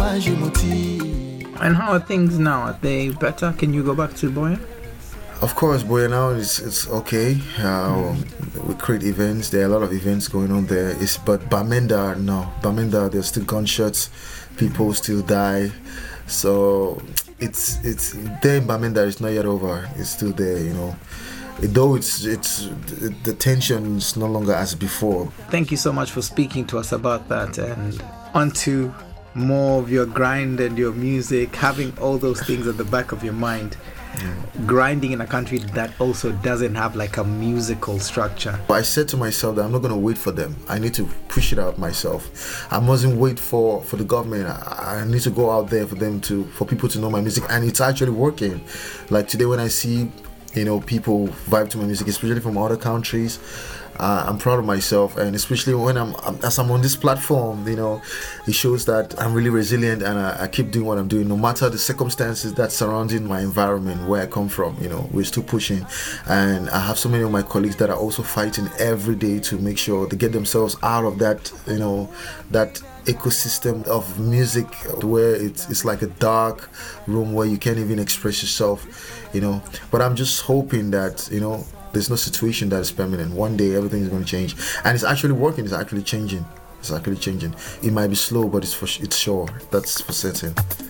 And how are things now? Are they better? Can you go back to Boya? Of course, Boya now it's okay. We create events. There are a lot of events going on there. But Bamenda, no. Bamenda, there's still gunshots. People still die. So it's there in Bamenda. It's not yet over. It's still there, you know. Though the tension is no longer as before. Thank you so much for speaking to us about that, and onto more of your grind and your music, having all those things at the back of your mind. Grinding in a country that also doesn't have like a musical structure. I said to myself that I'm not going to wait for them. I need to push it out myself. I mustn't wait for the government. I need to go out there for people to know my music, and it's actually working. Like today when I see, you know, people vibe to my music, especially from other countries, I'm proud of myself, and especially when as I'm on this platform, you know, it shows that I'm really resilient, and I keep doing what I'm doing, no matter the circumstances that surrounding my environment, where I come from. You know, we're still pushing, and I have so many of my colleagues that are also fighting every day to make sure they get themselves out of that, you know, that ecosystem of music where it's like a dark room where you can't even express yourself, you know. But I'm just hoping that, you know, there's no situation that is permanent. One day everything is going to change, and it's actually working. It's actually changing. It might be slow, but it's sure. That's for certain.